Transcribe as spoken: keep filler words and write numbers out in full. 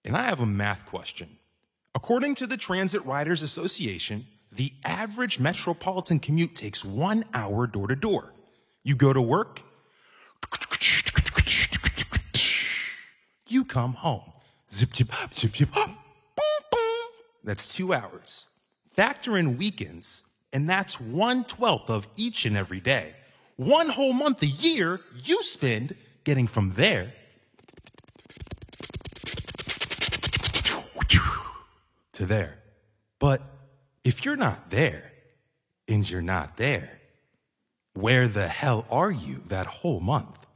And I have a math question. According to the Transit Riders Association, the average metropolitan commute takes one hour door to door. You go to work, you come home. Zip, zip, zip, zip, boom, boom. That's two hours. Factor in weekends, and that's one twelfth of each and every day. One whole month a year you spend getting from there to there. But if you're not there, and you're not there, where the hell are you that whole month?